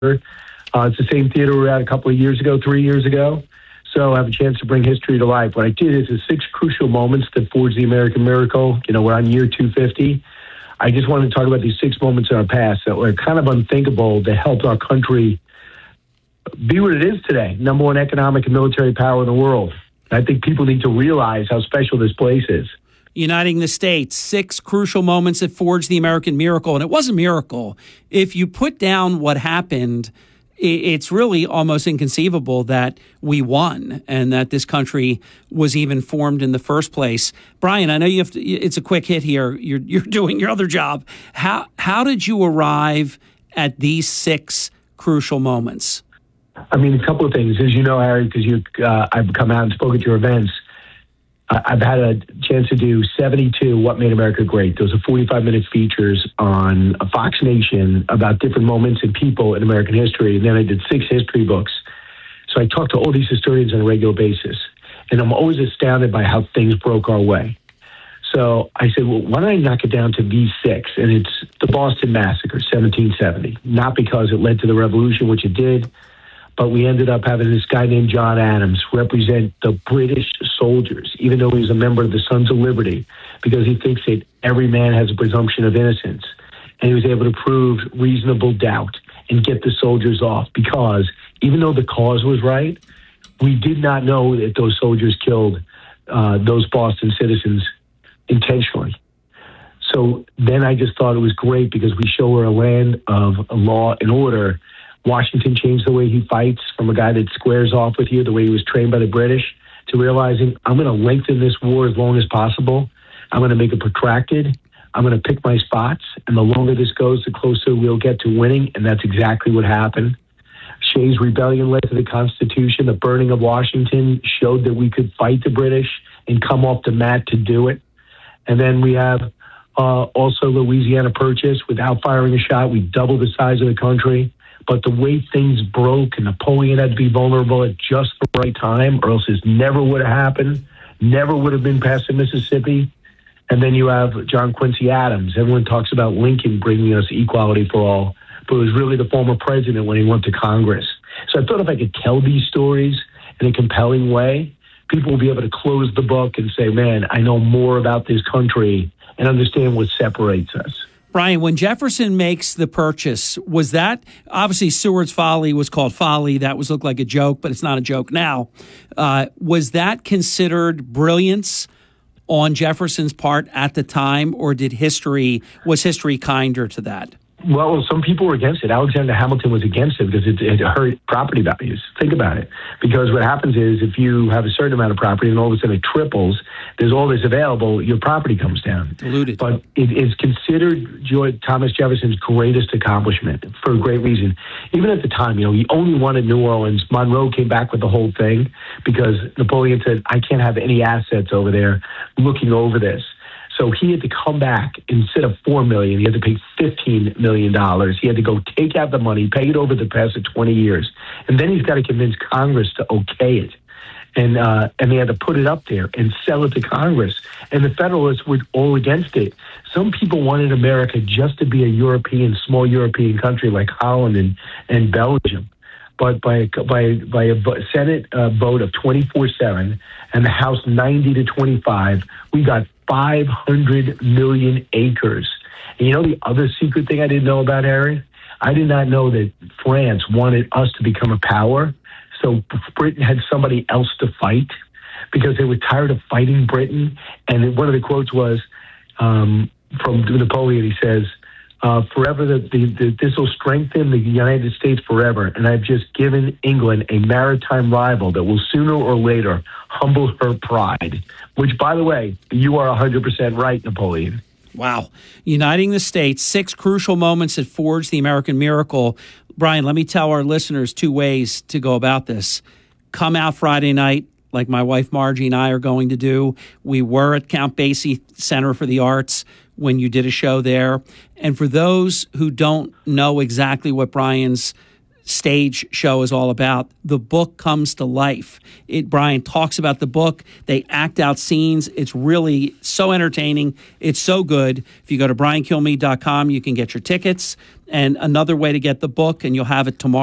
It's the same theater we were at a couple of years ago, 3 years ago. So I have a chance to bring history to life. What I did is the 6 crucial moments that forged the American miracle. We're on year 250. I just wanted to talk about these 6 moments in our past that were kind of unthinkable that helped our country be what it is today, number 1 economic and military power in the world. I think people need to realize how special this place is. Uniting the states, 6 crucial moments that forged the American miracle. And it was a miracle. If you put down what happened, it's really almost inconceivable that we won and that this country was even formed in the first place. Brian, I know you have to, it's a quick hit here. You're doing your other job. How did you arrive at these 6 crucial moments? I mean, a couple of things. As you know, Harry, because I've come out and spoken at your events, I've had a chance to do 72 What Made America Great. Those are 45-minute features on Fox Nation about different moments and people in American history. And then I did 6 history books. So I talk to all these historians on a regular basis. And I'm always astounded by how things broke our way. So I said, well, why don't I knock it down to these 6? And it's the Boston Massacre, 1770. Not because it led to the revolution, which it did, but we ended up having this guy named John Adams represent the British soldiers, even though he was a member of the Sons of Liberty, because he thinks that every man has a presumption of innocence. And he was able to prove reasonable doubt and get the soldiers off, because even though the cause was right, we did not know that those soldiers killed those Boston citizens intentionally. So then I just thought it was great because we show we're a land of law and order. Washington changed the way he fights from a guy that squares off with you, the way he was trained by the British, to realizing I'm going to lengthen this war as long as possible. I'm going to make it protracted. I'm going to pick my spots. And the longer this goes, the closer we'll get to winning. And that's exactly what happened. Shays' Rebellion led to the Constitution. The burning of Washington showed that we could fight the British and come off the mat to do it. And then we have also Louisiana Purchase. Without firing a shot, we doubled the size of the country. But the way things broke, and Napoleon had to be vulnerable at just the right time, or else this never would have happened, never would have been past the Mississippi. And then you have John Quincy Adams. Everyone talks about Lincoln bringing us equality for all, but it was really the former president when he went to Congress. So I thought if I could tell these stories in a compelling way, people will be able to close the book and say, man, I know more about this country and understand what separates us. Brian, when Jefferson makes the purchase, was that, obviously Seward's Folly was called Folly. That looked like a joke, but it's not a joke now. Was that considered brilliance on Jefferson's part at the time, or was history kinder to that? Well, some people were against it. Alexander Hamilton was against it because it hurt property values. Think about it. Because what happens is if you have a certain amount of property and all of a sudden it triples, there's all this available, your property comes down. Diluted. But it is considered Thomas Jefferson's greatest accomplishment for a great reason. Even at the time, he only wanted New Orleans. Monroe came back with the whole thing because Napoleon said, I can't have any assets over there looking over this. So he had to come back. Instead of $4 million, he had to pay $15 million. He had to go take out the money, pay it over the past 20 years. And then he's got to convince Congress to okay it. And they had to put it up there and sell it to Congress. And the Federalists were all against it. Some people wanted America just to be a small European country like Holland and Belgium. But by a Senate vote of 24-7 and the House 90-25, we got 500 million acres. And the other secret thing I didn't know about, Harry? I did not know that France wanted us to become a power. So Britain had somebody else to fight because they were tired of fighting Britain. And one of the quotes was from Napoleon. He says, forever, this will strengthen the United States forever. And I've just given England a maritime rival that will sooner or later humble her pride. Which, by the way, you are 100% right, Napoleon. Wow. Uniting the states, 6 crucial moments that forged the American miracle. Brian, let me tell our listeners 2 ways to go about this. Come out Friday night, like my wife Margie and I are going to do. We were at Count Basie Center for the Arts when you did a show there. And for those who don't know exactly what Brian's stage show is all about. The book comes to life. Brian talks about the book. They act out scenes. It's really so entertaining. It's so good. If you go to briankilmeade.com, you can get your tickets. And another way to get the book, and you'll have it tomorrow.